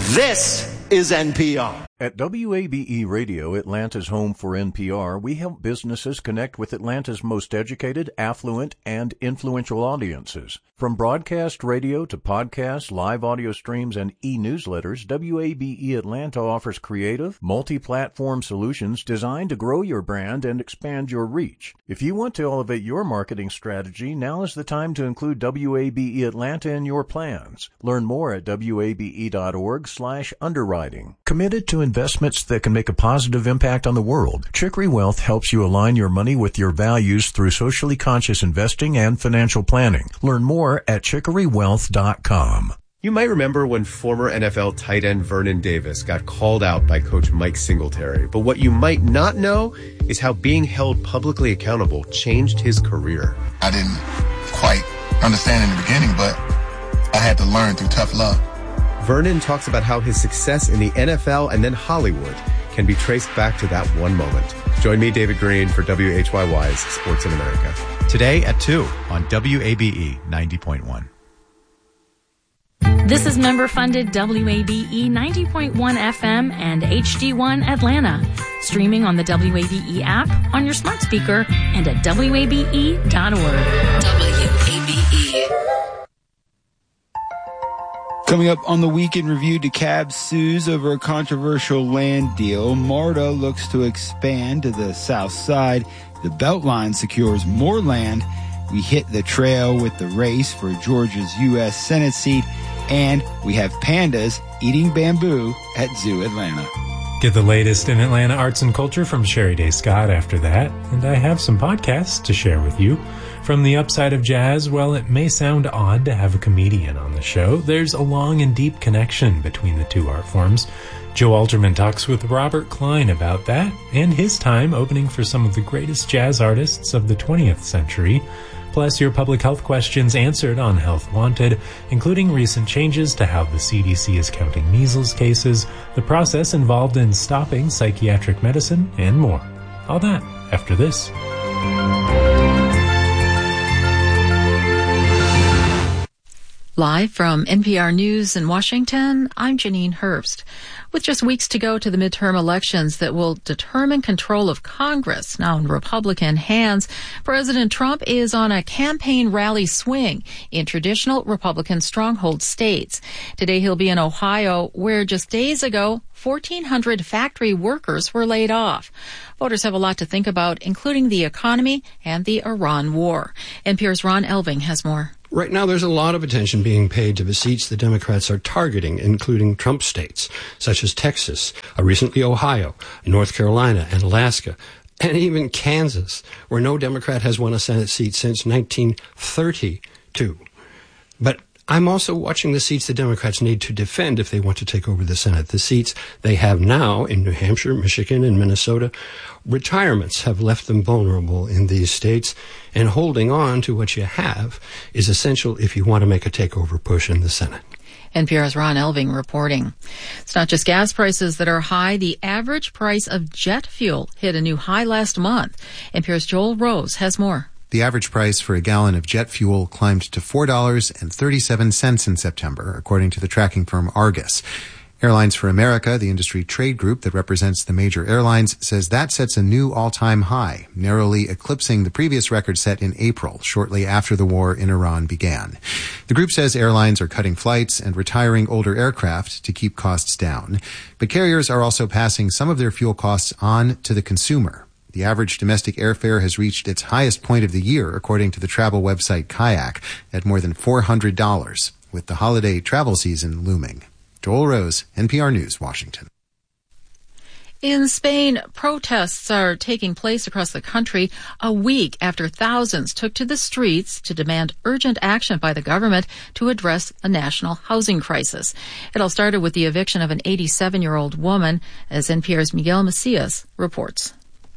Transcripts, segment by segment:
This is NPR. At WABE Radio, Atlanta's home for NPR, we help businesses connect with Atlanta's most educated, affluent, and influential audiences. From broadcast radio to podcasts, live audio streams, and e-newsletters, WABE Atlanta offers creative, multi-platform solutions designed to grow your brand and expand your reach. If you want to elevate your marketing strategy, now is the time to include WABE Atlanta in your plans. Learn more at wabe.org/underwriting. Committed to investments that can make a positive impact on the world, Chicory Wealth helps you align your money with your values through socially conscious investing and financial planning. Learn more at chicorywealth.com. You might remember when former NFL tight end Vernon Davis got called out by Coach Mike Singletary. But what you might not know is how being held publicly accountable changed his career. I didn't quite understand in the beginning, but I had to learn through tough love. Vernon talks about how his success in the NFL and then Hollywood can be traced back to that one moment. Join me, David Green, for WHYY's Sports in America. Today at 2 on WABE 90.1. This is member-funded WABE 90.1 FM and HD1 Atlanta. Streaming on the WABE app, on your smart speaker, and at WABE.org. WABE. Coming up on the Week in Review, DeKalb sues over a controversial land deal. MARTA looks to expand to the south side. The Beltline secures more land. We hit the trail with the race for Georgia's U.S. Senate seat. And we have pandas eating bamboo at Zoo Atlanta. Get the latest in Atlanta arts and culture from Sherry Day Scott after that. And I have some podcasts to share with you. From the upside of jazz, while it may sound odd to have a comedian on the show, there's a long and deep connection between the two art forms. Joe Alterman talks with Robert Klein about that and his time opening for some of the greatest jazz artists of the 20th century. Plus, your public health questions answered on Health Wanted, including recent changes to how the CDC is counting measles cases, the process involved in stopping psychiatric medicine, and more. All that after this. Live from NPR News in Washington, I'm Janine Herbst. With just weeks to go to the midterm elections that will determine control of Congress now in Republican hands, President Trump is on a campaign rally swing in traditional Republican stronghold states. Today he'll be in Ohio, where just days ago, 1,400 factory workers were laid off. Voters have a lot to think about, including the economy and the Iran war. NPR's Ron Elving has more. Right now, there's a lot of attention being paid to the seats the Democrats are targeting, including Trump states, such as Texas, recently Ohio, North Carolina, and Alaska, and even Kansas, where no Democrat has won a Senate seat since 1932. But I'm also watching the seats the Democrats need to defend if they want to take over the Senate. The seats they have now in New Hampshire, Michigan, and Minnesota, retirements have left them vulnerable in these states, and holding on to what you have is essential if you want to make a takeover push in the Senate. NPR's Ron Elving reporting. It's not just gas prices that are high. The average price of jet fuel hit a new high last month. NPR's Joel Rose has more. The average price for a gallon of jet fuel climbed to $4.37 in September, according to the tracking firm Argus. Airlines for America, the industry trade group that represents the major airlines, says that sets a new all-time high, narrowly eclipsing the previous record set in April, shortly after the war in Iran began. The group says airlines are cutting flights and retiring older aircraft to keep costs down. But carriers are also passing some of their fuel costs on to the consumer. The average domestic airfare has reached its highest point of the year, according to the travel website Kayak, at more than $400, with the holiday travel season looming. Joel Rose, NPR News, Washington. In Spain, protests are taking place across the country a week after thousands took to the streets to demand urgent action by the government to address a national housing crisis. It all started with the eviction of an 87-year-old woman, as NPR's Miguel Macias reports.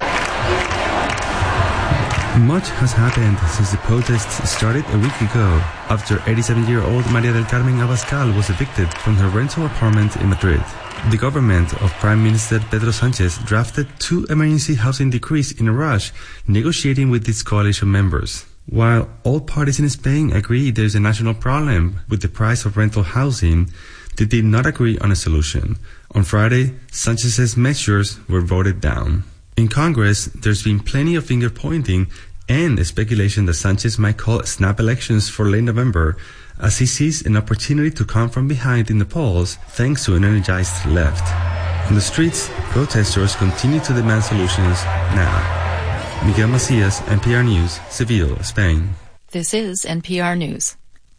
Much has happened since the protests started a week ago, after 87-year-old Maria del Carmen Abascal was evicted from her rental apartment in Madrid. The government of Prime Minister Pedro Sanchez drafted 2 emergency housing decrees in a rush, negotiating with its coalition members. While all parties in Spain agree there is a national problem with the price of rental housing, they did not agree on a solution. On Friday, Sanchez's measures were voted down. In Congress, there's been plenty of finger-pointing and speculation that Sanchez might call snap elections for late November as he sees an opportunity to come from behind in the polls thanks to an energized left. On the streets, protesters continue to demand solutions now. Miguel Macias, NPR News, Seville, Spain. This is NPR News.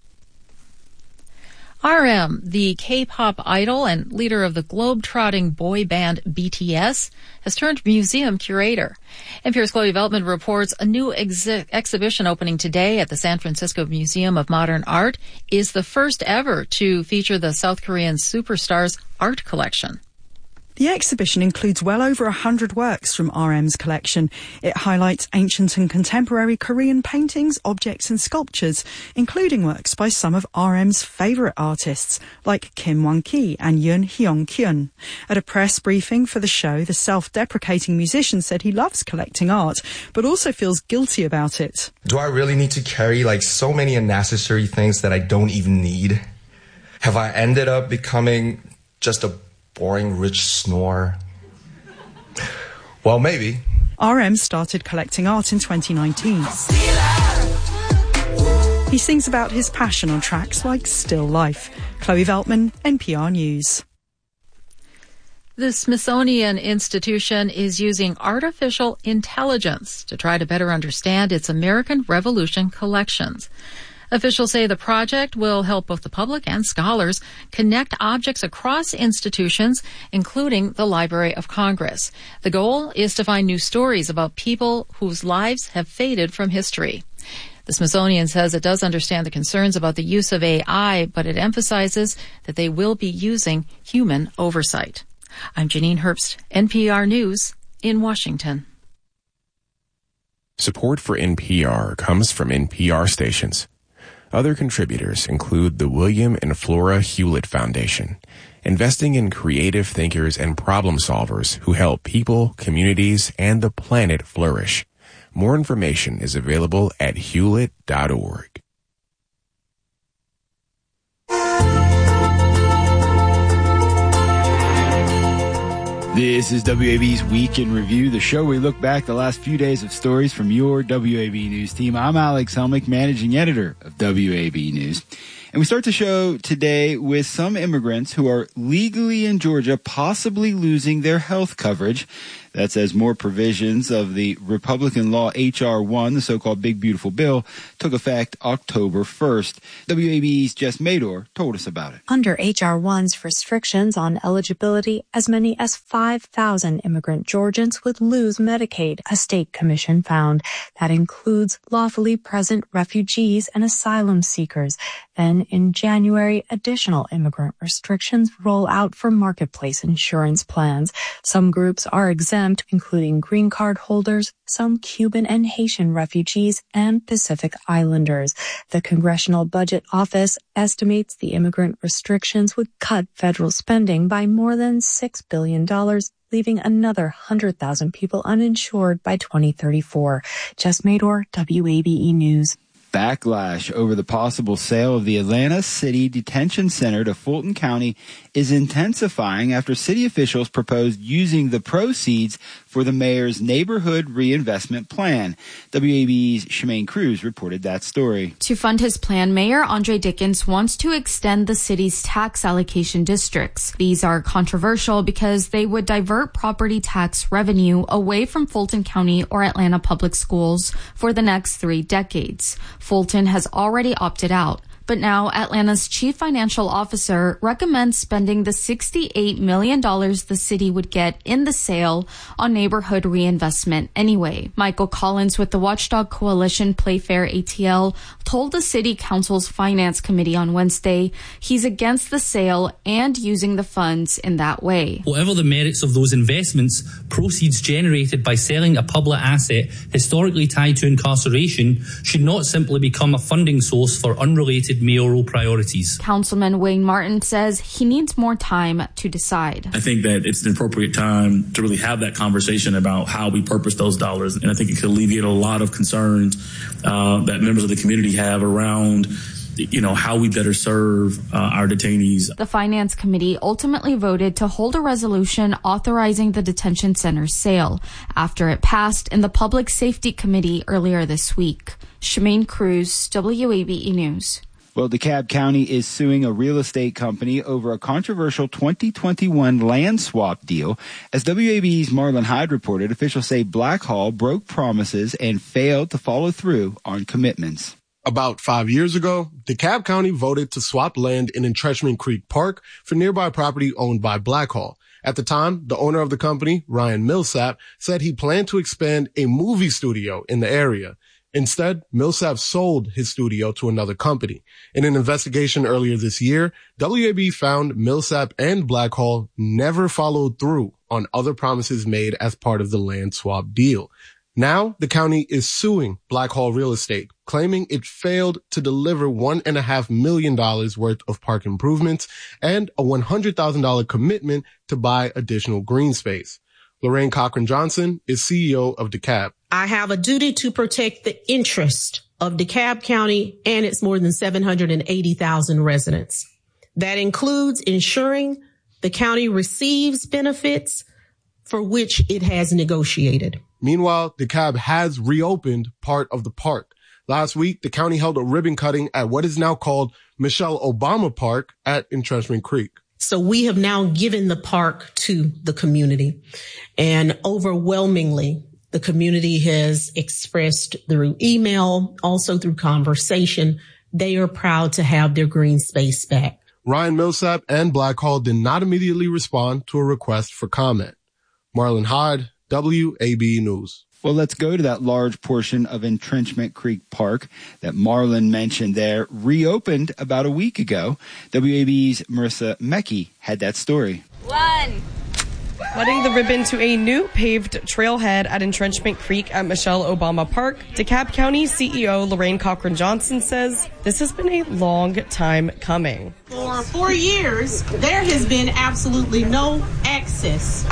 RM, the K-pop idol and leader of the globe-trotting boy band BTS, has turned museum curator. NPR's Chloe Veltman reports a new exhibition opening today at the San Francisco Museum of Modern Art is the first ever to feature the South Korean superstar's art collection. The exhibition includes well over 100 works from RM's collection. It highlights ancient and contemporary Korean paintings, objects and sculptures, including works by some of RM's favourite artists, like Kim Won-ki and Yoon Hyung-kyun. At a press briefing for the show, the self-deprecating musician said he loves collecting art, but also feels guilty about it. Do I really need to carry so many unnecessary things that I don't even need? Have I ended up becoming just a boring rich snore? Well, maybe. RM started collecting art in 2019. He sings about his passion on tracks like Still Life. Chloe Veltman, NPR News. The Smithsonian Institution is using artificial intelligence to try to better understand its American Revolution collections. Officials say the project will help both the public and scholars connect objects across institutions, including the Library of Congress. The goal is to find new stories about people whose lives have faded from history. The Smithsonian says it does understand the concerns about the use of AI, but it emphasizes that they will be using human oversight. I'm Janine Herbst, NPR News in Washington. Support for NPR comes from NPR stations. Other contributors include the William and Flora Hewlett Foundation, investing in creative thinkers and problem solvers who help people, communities, and the planet flourish. More information is available at hewlett.org. This is WAB's Week in Review, the show where we look back the last few days of stories from your WAB News team. I'm Alex Helmick, managing editor of WAB News. And we start the show today with some immigrants who are legally in Georgia possibly losing their health coverage. That's as more provisions of the Republican law H.R. 1, the so-called Big Beautiful Bill, took effect October 1st. WAB's Jess Mador told us about it. Under H.R. 1's restrictions on eligibility, as many as 5,000 immigrant Georgians would lose Medicaid, a state commission found. That includes lawfully present refugees and asylum seekers. Then in January, additional immigrant restrictions roll out for marketplace insurance plans. Some groups are exempt, including green card holders, some Cuban and Haitian refugees, and Pacific Islanders. The Congressional Budget Office estimates the immigrant restrictions would cut federal spending by more than $6 billion, leaving another 100,000 people uninsured by 2034. Jess Mador, WABE News. Backlash over the possible sale of the Atlanta City Detention Center to Fulton County is intensifying after city officials proposed using the proceeds for the mayor's neighborhood reinvestment plan. WAB's Shemaine Cruz reported that story. To fund his plan, Mayor Andre Dickens wants to extend the city's tax allocation districts. These are controversial because they would divert property tax revenue away from Fulton County or Atlanta Public Schools for the next 3 decades. Fulton has already opted out, but now Atlanta's chief financial officer recommends spending the $68 million the city would get in the sale on neighborhood reinvestment anyway. Michael Collins with the Watchdog Coalition Playfair ATL told the city council's finance committee on Wednesday he's against the sale and using the funds in that way. Whatever the merits of those investments, proceeds generated by selling a public asset historically tied to incarceration should not simply become a funding source for unrelated mayoral priorities. Councilman Wayne Martin says he needs more time to decide. I think that it's an appropriate time to really have that conversation about how we purpose those dollars. And I think it could alleviate a lot of concerns that members of the community have around how we better serve our detainees. The Finance Committee ultimately voted to hold a resolution authorizing the detention center's sale after it passed in the Public Safety Committee earlier this week. Shemaine Cruz, WABE News. Well, DeKalb County is suing a real estate company over a controversial 2021 land swap deal. As WABE's Marlon Hyde reported, officials say Blackhall broke promises and failed to follow through on commitments. About 5 years ago, DeKalb County voted to swap land in Entrenchment Creek Park for nearby property owned by Blackhall. At the time, the owner of the company, Ryan Millsap, said he planned to expand a movie studio in the area. Instead, Millsap sold his studio to another company. In an investigation earlier this year, WAB found Millsap and Blackhall never followed through on other promises made as part of the land swap deal. Now, the county is suing Blackhall Real Estate, claiming it failed to deliver $1.5 million worth of park improvements and a $100,000 commitment to buy additional green space. Lorraine Cochran-Johnson is CEO of DeKalb. I have a duty to protect the interest of DeKalb County and its more than 780,000 residents. That includes ensuring the county receives benefits for which it has negotiated. Meanwhile, DeKalb has reopened part of the park. Last week, the county held a ribbon cutting at what is now called Michelle Obama Park at Entrenchment Creek. So we have now given the park to the community, and overwhelmingly, the community has expressed through email, also through conversation, they are proud to have their green space back. Ryan Millsap and Blackhall did not immediately respond to a request for comment. Marlon Hyde, WABE News. Well, let's go to that large portion of Entrenchment Creek Park that Marlon mentioned there, reopened about a week ago. WABE's Marissa Mecki had that story. Letting the ribbon to a new paved trailhead at Entrenchment Creek at Michelle Obama Park, DeKalb County CEO Lorraine Cochran-Johnson says this has been a long time coming. For 4 years, there has been absolutely no access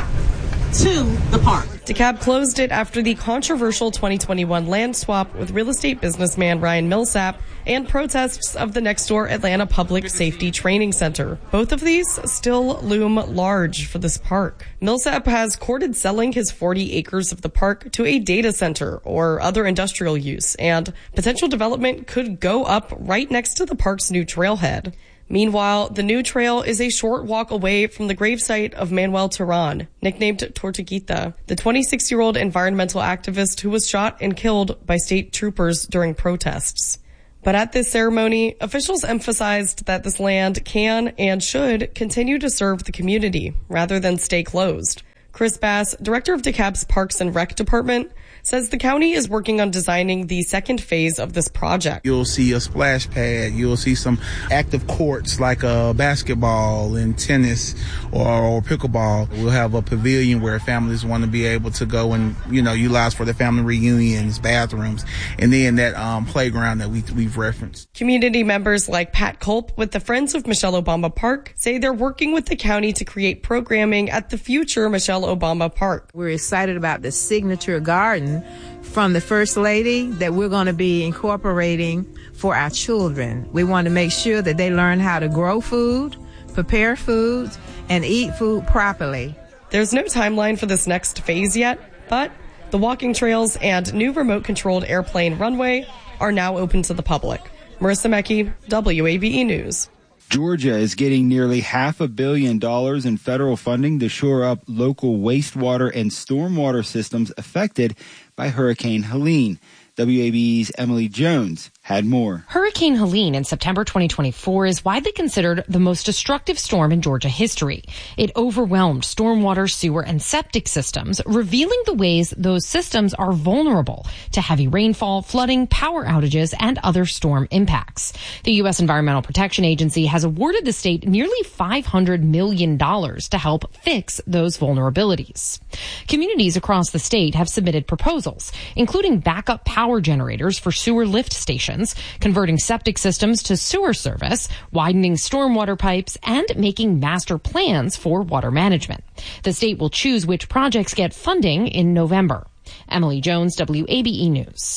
to the park. DeKalb closed it after the controversial 2021 land swap with real estate businessman Ryan Millsap and protests of the next-door Atlanta Public Safety Training Center. Both of these still loom large for this park. Millsap has courted selling his 40 acres of the park to a data center or other industrial use, and potential development could go up right next to the park's new trailhead. Meanwhile, the new trail is a short walk away from the gravesite of Manuel Terán, nicknamed Tortuguita, the 26-year-old environmental activist who was shot and killed by state troopers during protests. But at this ceremony, officials emphasized that this land can and should continue to serve the community rather than stay closed. Chris Bass, director of DeKalb's Parks and Rec Department, says the county is working on designing the second phase of this project. You'll see a splash pad. You'll see some active courts like basketball and tennis or pickleball. We'll have a pavilion where families want to be able to go and, utilize for their family reunions, bathrooms, and then that playground that we've referenced. Community members like Pat Culp with the Friends of Michelle Obama Park say they're working with the county to create programming at the future Michelle Obama Park. We're excited about the signature garden from the First Lady that we're going to be incorporating for our children. We want to make sure that they learn how to grow food, prepare foods, and eat food properly. There's no timeline for this next phase yet, but the walking trails and new remote-controlled airplane runway are now open to the public. Marissa Mecki, WABE News. Georgia is getting nearly $500 million in federal funding to shore up local wastewater and stormwater systems affected by Hurricane Helene. WABE's Emily Jones had more. Hurricane Helene in September 2024 is widely considered the most destructive storm in Georgia history. It overwhelmed stormwater, sewer, and septic systems, revealing the ways those systems are vulnerable to heavy rainfall, flooding, power outages, and other storm impacts. The U.S. Environmental Protection Agency has awarded the state nearly $500 million to help fix those vulnerabilities. Communities across the state have submitted proposals, including backup power generators for sewer lift stations, converting septic systems to sewer service, widening stormwater pipes, and making master plans for water management. The state will choose which projects get funding in November. Emily Jones, WABE News.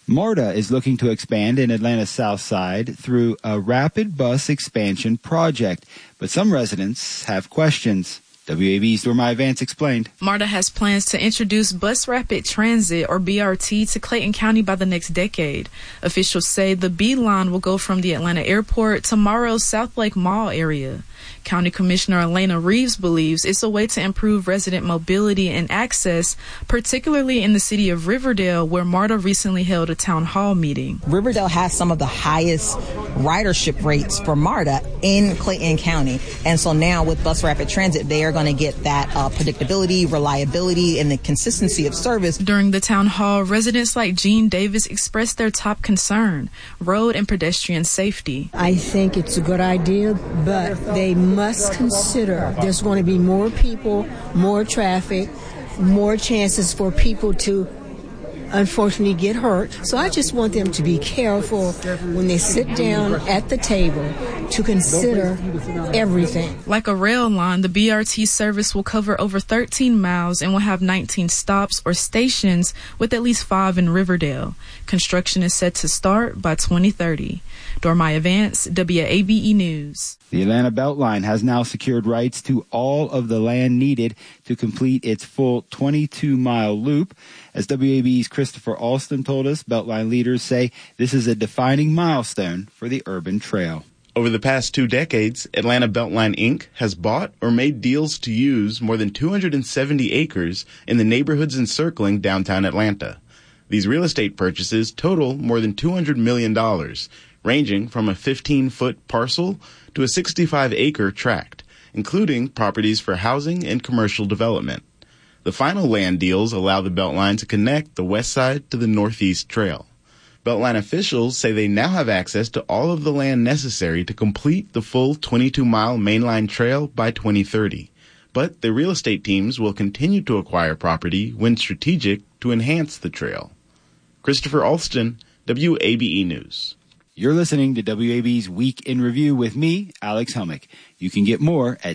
MARTA is looking to expand in Atlanta's South Side through a rapid bus expansion project, but some residents have questions. WAB's Dormaya Vance explained. MARTA has plans to introduce Bus Rapid Transit, or BRT, to Clayton County by the next decade. Officials say the B line will go from the Atlanta airport to Morrow's South Lake Mall area. County Commissioner Elena Reeves believes it's a way to improve resident mobility and access, particularly in the city of Riverdale, where MARTA recently held a town hall meeting. Riverdale has some of the highest ridership rates for MARTA in Clayton County. And so now with Bus Rapid Transit, they are going to get that predictability, reliability, and the consistency of service. During the town hall, residents like Jean Davis expressed their top concern, road and pedestrian safety. I think it's a good idea, but they must consider there's going to be more people, more traffic, more chances for people to unfortunately get hurt. So I just want them to be careful when they sit down at the table to consider everything. Like a rail line, the BRT service will cover over 13 miles and will have 19 stops or stations, with at least 5 in Riverdale. Construction is set to start by 2030. Dormaya Vance, WABE News. The Atlanta Beltline has now secured rights to all of the land needed to complete its full 22-mile loop. As WABE's Christopher Alston told us, Beltline leaders say this is a defining milestone for the urban trail. Over the past 2 decades, Atlanta Beltline Inc. has bought or made deals to use more than 270 acres in the neighborhoods encircling downtown Atlanta. These real estate purchases total more than $200 million, ranging from a 15-foot parcel to a 65-acre tract, including properties for housing and commercial development. The final land deals allow the Beltline to connect the west side to the Northeast Trail. Beltline officials say they now have access to all of the land necessary to complete the full 22-mile mainline trail by 2030. But the real estate teams will continue to acquire property when strategic to enhance the trail. Christopher Alston, WABE News. You're listening to WABE's Week in Review with me, Alex Hummock. You can get more at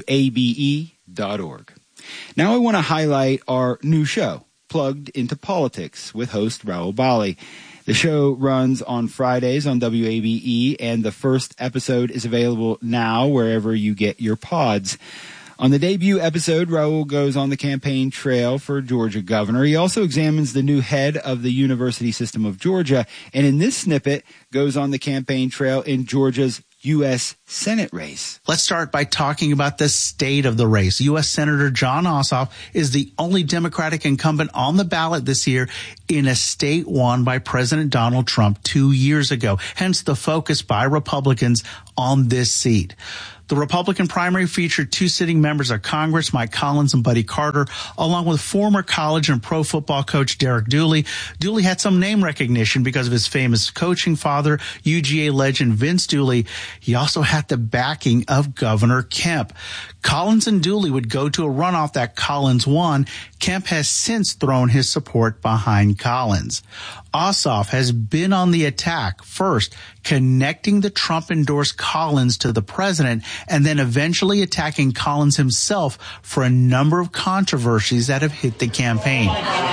WABE.org. Now I want to highlight our new show, Plugged into Politics, with host Raul Bali. The show runs on Fridays on WABE, and the first episode is available now wherever you get your pods. On the debut episode, Raul goes on the campaign trail for Georgia governor. He also examines the new head of the University System of Georgia, and in this snippet, goes on the campaign trail in Georgia's U.S. Senate race. Let's start by talking about the state of the race. U.S. Senator Jon Ossoff is the only Democratic incumbent on the ballot this year in a state won by President Donald Trump 2 years ago, hence the focus by Republicans on this seat. The Republican primary featured 2 sitting members of Congress, Mike Collins and Buddy Carter, along with former college and pro football coach Derek Dooley. Dooley had some name recognition because of his famous coaching father, UGA legend Vince Dooley. He also had the backing of Governor Kemp. Collins and Dooley would go to a runoff that Collins won. Kemp has since thrown his support behind Collins. Ossoff has been on the attack, first connecting the Trump-endorsed Collins to the president, and then eventually attacking Collins himself for a number of controversies that have hit the campaign.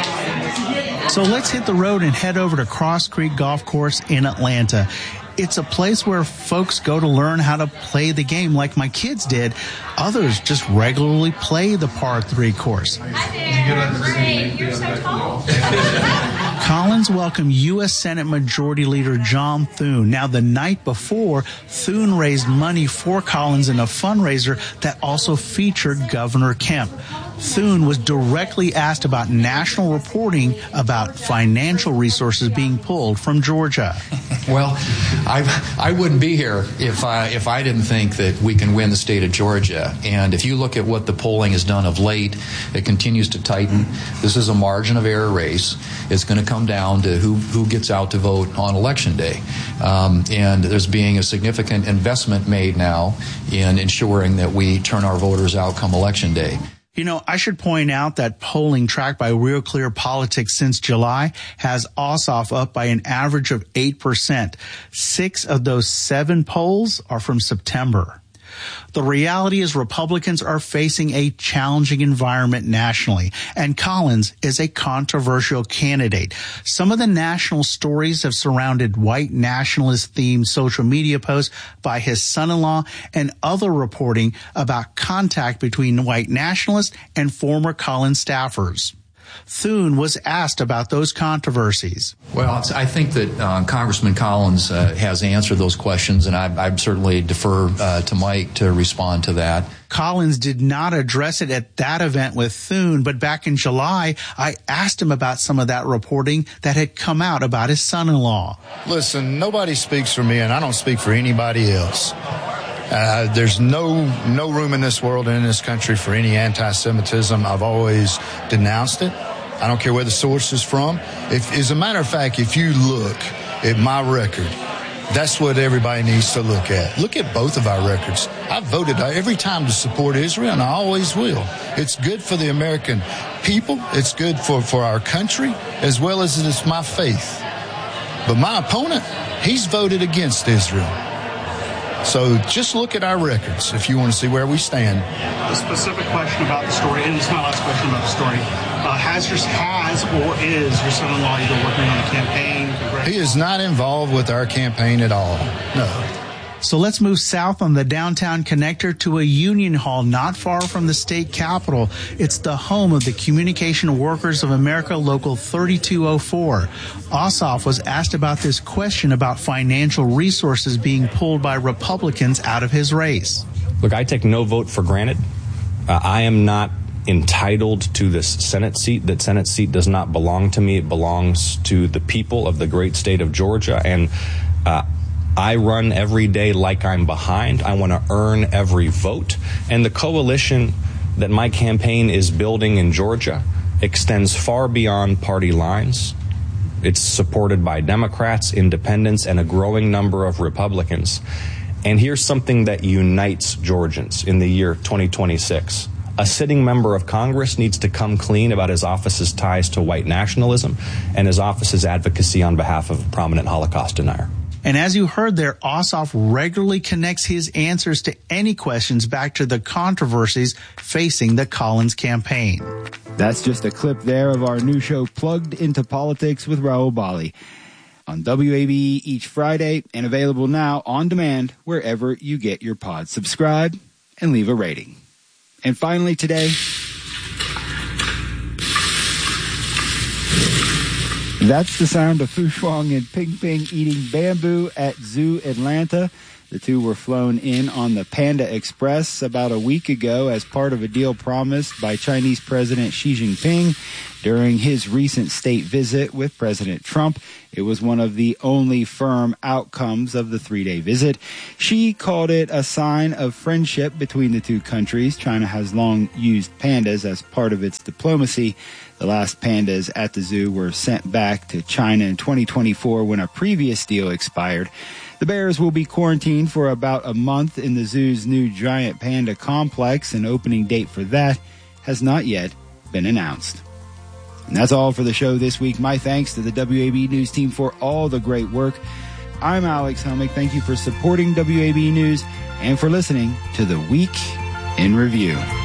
So let's hit the road and head over to Cross Creek Golf Course in Atlanta. It's a place where folks go to learn how to play the game like my kids did. Others just regularly play the par 3 course. You're so tall. Collins welcomed U.S. Senate Majority Leader John Thune. Now, the night before, Thune raised money for Collins in a fundraiser that also featured Governor Kemp. Thune was directly asked about national reporting about financial resources being pulled from Georgia. Well, I wouldn't be here if I didn't think that we can win the state of Georgia. And if you look at what the polling has done of late, it continues to tighten. This is a margin of error race. It's going to come down to who gets out to vote on Election Day. And there's being a significant investment made now in ensuring that we turn our voters out come Election Day. You know, I should point out that polling tracked by Real Clear Politics since July has Ossoff up by an average of 8%. 6 of those 7 polls are from September. The reality is Republicans are facing a challenging environment nationally, and Collins is a controversial candidate. Some of the national stories have surrounded white nationalist-themed social media posts by his son-in-law and other reporting about contact between white nationalists and former Collins staffers. Thune was asked about those controversies. Well, I think that Congressman Collins has answered those questions, and I certainly defer to Mike to respond to that. Collins did not address it at that event with Thune, but back in July, I asked him about some of that reporting that had come out about his son-in-law. Listen, nobody speaks for me, and I don't speak for anybody else. There's no room in this world and in this country for any anti-Semitism. I've always denounced it. I don't care where the source is from. As a matter of fact, if you look at my record, that's what everybody needs to look at. Look at both of our records. I've voted every time to support Israel, and I always will. It's good for the American people. It's good for our country, as well as it is my faith. But my opponent, he's voted against Israel. So just look at our records if you want to see where we stand. A specific question about the story, and it's my last question about the story. Has or is your son-in-law either working on the campaign? He is not involved with our campaign at all. No. So let's move south on the downtown connector to a union hall not far from the state capitol. It's the home of the Communication Workers of America Local 3204. Ossoff was asked about this question about financial resources being pulled by Republicans out of his race. Look, I take no vote for granted. I am not entitled to this Senate seat. That Senate seat does not belong to me. It belongs to the people of the great state of Georgia. And I run every day like I'm behind. I want to earn every vote. And the coalition that my campaign is building in Georgia extends far beyond party lines. It's supported by Democrats, independents, and a growing number of Republicans. And here's something that unites Georgians in the year 2026. A sitting member of Congress needs to come clean about his office's ties to white nationalism and his office's advocacy on behalf of a prominent Holocaust denier. And as you heard there, Ossoff regularly connects his answers to any questions back to the controversies facing the Collins campaign. That's just a clip there of our new show, Plugged into Politics with Raul Bali, on WABE each Friday and available now on demand wherever you get your pods. Subscribe and leave a rating. And finally today, that's the sound of Fu Shuang and Ping Ping eating bamboo at Zoo Atlanta. The two were flown in on the Panda Express about a week ago as part of a deal promised by Chinese President Xi Jinping during his recent state visit with President Trump. It was one of the only firm outcomes of the 3-day visit. Xi called it a sign of friendship between the two countries. China has long used pandas as part of its diplomacy. The last pandas at the zoo were sent back to China in 2024 when a previous deal expired. The bears will be quarantined for about a month in the zoo's new giant panda complex. An opening date for that has not yet been announced. And that's all for the show this week. My thanks to the WAB News team for all the great work. I'm Alex Helmick. Thank you for supporting WAB News and for listening to The Week in Review.